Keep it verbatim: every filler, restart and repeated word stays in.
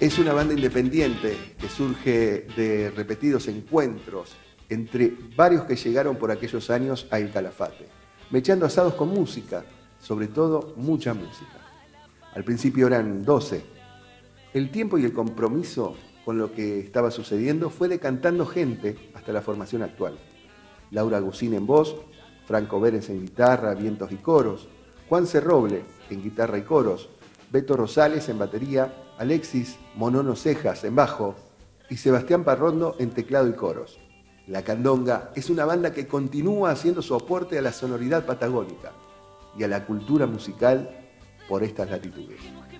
Es una banda independiente que surge de repetidos encuentros entre varios que llegaron por aquellos años a El Calafate, mechando asados con música, sobre todo mucha música. Al principio eran doce. El tiempo y el compromiso con lo que estaba sucediendo fue decantando gente hasta la formación actual. Laura Gusín en voz, Franco Vélez en guitarra, vientos y coros, Juanse Roble en guitarra y coros, Beto Rosales en batería, Alexis Monono Cejas en bajo y Sebastián Parrondo en teclado y coros. La Candonga es una banda que continúa haciendo su aporte a la sonoridad patagónica y a la cultura musical por estas latitudes.